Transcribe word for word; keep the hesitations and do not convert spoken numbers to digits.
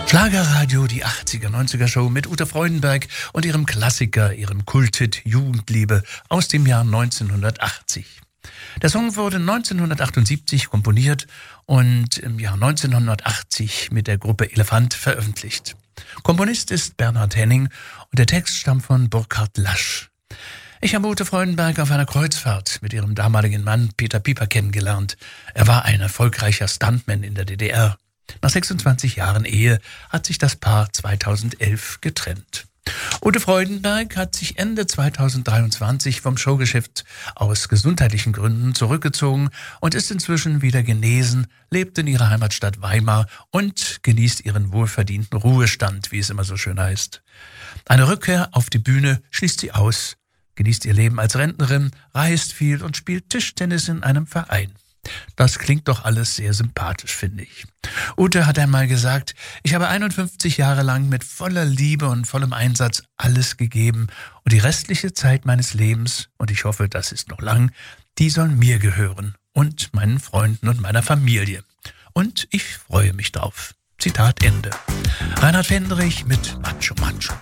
Schlagerradio, die achtziger, neunziger Show mit Ute Freudenberg und ihrem Klassiker, ihrem Kulthit Jugendliebe aus dem Jahr neunzehnhundertachtzig. Der Song wurde neunzehnhundertachtundsiebzig komponiert und im Jahr neunzehnhundertachtzig mit der Gruppe Elefant veröffentlicht. Komponist ist Bernhard Henning und der Text stammt von Burkhard Lasch. Ich habe Ute Freudenberg auf einer Kreuzfahrt mit ihrem damaligen Mann Peter Pieper kennengelernt. Er war ein erfolgreicher Stuntman in der D D R. Nach sechsundzwanzig Jahren Ehe hat sich das Paar zweitausendelf getrennt. Ute Freudenberg hat sich Ende zweitausenddreiundzwanzig vom Showgeschäft aus gesundheitlichen Gründen zurückgezogen und ist inzwischen wieder genesen, lebt in ihrer Heimatstadt Weimar und genießt ihren wohlverdienten Ruhestand, wie es immer so schön heißt. Eine Rückkehr auf die Bühne schließt sie aus, genießt ihr Leben als Rentnerin, reist viel und spielt Tischtennis in einem Verein. Das klingt doch alles sehr sympathisch, finde ich. Ute hat einmal gesagt, ich habe einundfünfzig Jahre lang mit voller Liebe und vollem Einsatz alles gegeben und die restliche Zeit meines Lebens, und ich hoffe, das ist noch lang, die soll mir gehören und meinen Freunden und meiner Familie. Und ich freue mich drauf. Zitat Ende. Reinhard Fendrich mit Macho Macho.